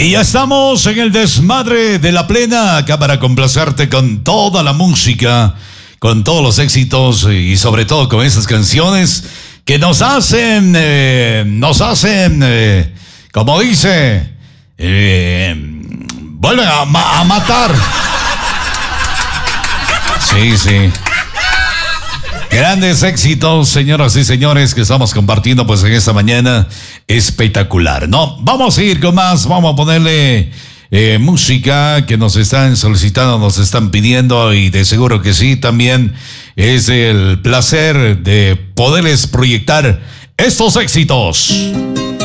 Y ya estamos en el desmadre de la plena, acá para complacerte con toda la música, con todos los éxitos y sobre todo con esas canciones que nos hacen, como dice, vuelven a matar. Sí, sí. Grandes éxitos, señoras y señores, que estamos compartiendo pues en esta mañana espectacular, ¿no? Vamos a ir con más, vamos a ponerle música que nos están solicitando, nos están pidiendo y de seguro que sí, también es el placer de poderles proyectar estos éxitos.